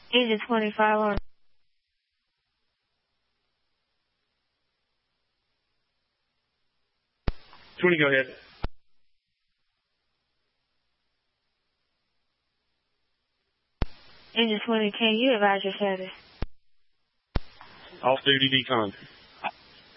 Agent 25 on. Go ahead. Agent 20, can you advise your status? Off-duty decon.